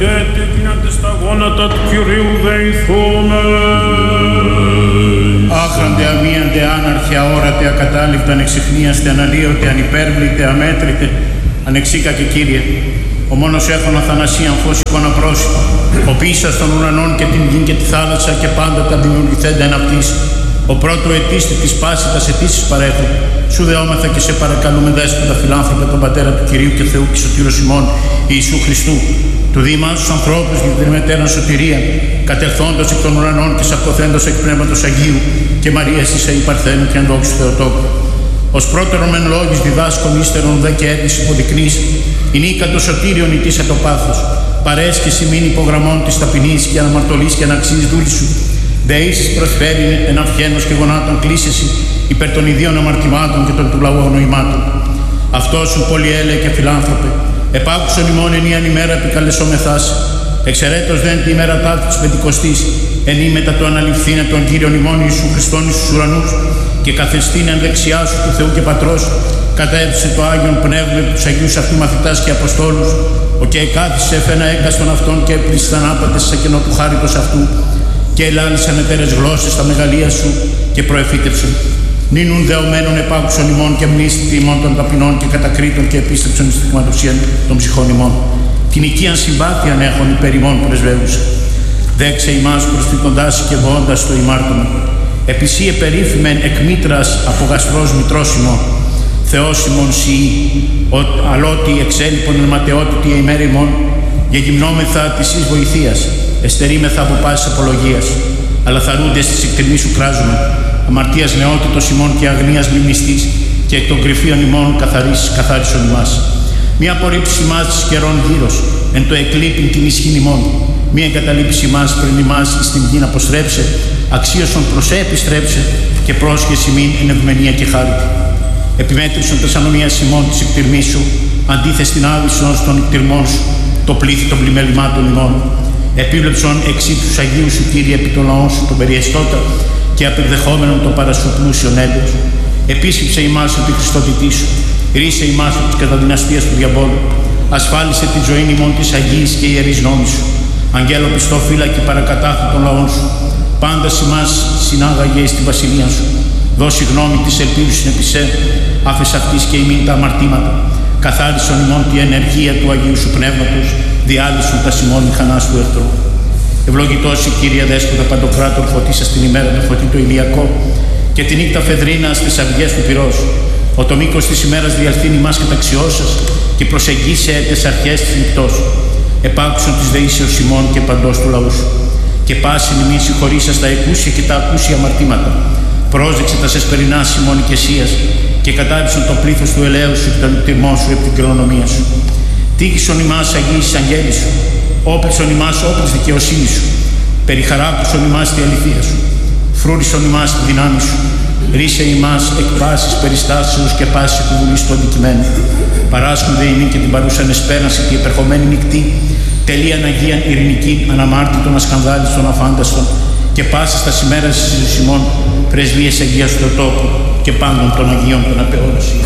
και τεκνιάτε στα γόνατα του Κυρίου δεηθούμε. Άχραντε, αμίαντε, άναρχε, αόρατε, ακατάληπτε, ανεξιχνίαστε, αναλύωτε, ανυπέρβλητε, αμέτρητε, ανεξίκα και Κύριε. Ο μόνος έχων αθανασίαν φως εικόνα πρόσωπο, ο πίσας των ουρανών και την γη και τη θάλασσα και πάντα τα δημιουργηθέντα εν αυτής. Ο πρώτο ετήστη της πάση τας αιτήσεις παρέχω. Σου δεόμεθα και σε παρακαλούμε δέσποτα φιλάνθρωπε τον Πατέρα του Κυρίου και Θεού και Σωτήρος ημών Ιησού Χριστού. Του δήμας τους ανθρώπους για την μετέραν σωτηρία, κατελθόντος εκ των ουρανών και σαπτωθέντος εκ Πνεύματος Αγίου και Μαρίας της Αϊπαρθένου και Ανδόξου Θεοτόκου. Ως πρώτερον μεν λόγης διδάσκων ύστερον δε και έντης υποδεικνύς, η νίκα το σωτήριον ητήσα το πάθος, παρέσχεση μην υπογραμμών της ταπεινής και αναμαρτωλής και αναξής δούλης σου. Δεήσεις προσφέρει εν αυχένος και γονάτων κλείσεση υπέρ των ιδίων αμαρτημάτων και των του λαού αγνοημάτων. Αυτός σου πολυέλε και φιλάνθρωπε, επάκουσον ημών ενίαν ημέρα επικαλεσόμεθάς. Εξαιρέτως δεν τη ημέρα ταύτη της Πεντηκοστής, εν ή μετά το αναληφθήνε των Κύριων ημών Ιησού Χριστών εις τους ουρανούς και καθεστήν εν δεξιά σου του Θεού και Πατρός, καταέβησε το Άγιον Πνεύμα του τους Αγίους αυτού μαθητάς και Αποστόλους, ο και εκάθισε εφένα έγκαστον αυτών και έπλησε τα ανάπατες σε κενό του χάριτος αυτού, και ελάλησαν εταίρες γλώσσες στα μεγαλεία σου και προεφύτευσαν. Νίνουν δεωμένων επάκουσον ημών και μνήστη ημών των ταπεινών και κατακρίτων και επίστεψαν στη θυματουσία των ψυχών ημών. Την οικίαν συμπάθειαν έχων υπέρ ημών πρεσβεύουσα. Δέξε ημάς προσφυτοντάς και βοώντας το ημάρτωμα. Επισύ επερήφημεν εκ μήτρας από γαστρός μητρός ημών. Θεός ημών σοι, αλότι εξέλιπον εν ματαιότητη ημέρ ημών, γεγυμνόμεθα της εις βοηθείας, εστερήμεθα από πάσης απολογίας, αλλά θαρούντες της εκτιμής σου κράζουμε, αμαρτίας νεότητος ημών και αγνίας μνημιστής, και εκ των κρυφίων ημών καθάρισον ημάς. Μη απορρίψεις ημάς της καιρών γύρος, εν το εκλείπειν την ισχύν ημών. Μη εγκαταλείψεις ημάς πριν ημάς εις την γην αποστρέψε, αξίωσον προσέ επιστρέψε, και πρόσχεση μην εν ευμενία και χάρητη. Επιμέτρησον τας ανομίας ημών της εκτιρμής σου, αντίθεση την άβυσον των εκτιρμών σου, το πλήθη των πλημελημάτων ημών. Επίβλεψον εξή τους Αγίους σου, Κύριε, επί των λαών σου τον περιεστώτα και απεκδεχόμενον το παρασού πλούσιον έντος. Επίσκεψε ημάς επί Χριστότητή σου, ρίσε ημάς από της καταδυναστίας του διαβόλου, ασφάλισε τη ζωή ημών της Αγίας και ιερής νόμης σου. Αγγέλο πιστό φύλακι παρακατάχου των λαών σου, πάντα ημάς συνάγαγε εις τη βασιλεία σου. Δώσει γνώμη της ελπίδου συνεπισέ, άφες αυτής και ημίν τα αμαρτήματα. Καθάρισον ημών τη ενεργεία του Αγίου σου Πνεύματος, διάλυσον τα σημών μηχανάς του εχθρού. Ευλογητός η Κύριε Δέσποτα Παντοκράτορ, φωτίσας την ημέρα το φωτί το ηλιακό και τη νύχτα φεδρίνα στις αυγές του πυρός. Ο το μήκος της ημέρας διαλθύνει μας καταξιώσας και προσεγγίσε τες αρχές της νυχτός. Επάκουσον της δεήσεως ημών και παντός του λαού σου. Και πάσιν ημίν συγχωρήσας τα εκούσια και τα ακούσια αμαρτήματα. Πρόσδεξε τα εσπερινάς ημών οικεσίας και κατάβησον το πλήθος του ελέους σου και των εκτιμών σου επί την κληρονομία σου. Τύχησον ημάς αγίης αγγέλης σου, όπλησον ημάς όπλης δικαιοσύνης σου, περιχαράκουσον ημάς τη αληθεία σου, φρούρισον ημάς τη δυνάμει σου, ρίσε ημάς εκ πάσης περιστάσεως και πάσης εκβουλής του αντικειμένου. Παράσχονται ημίν και την παρούσαν εσπέρανση και υπερχομένη νυχτή, τελείαν αγίαν ειρηνική, αναμάρτητον ασκανδάλιστον αφάνταστον και πάσης τα ημέρας της ημών πρεσβείες Αγίας του Θεοτόκου και πάντων των Αγίων των Απεώνων.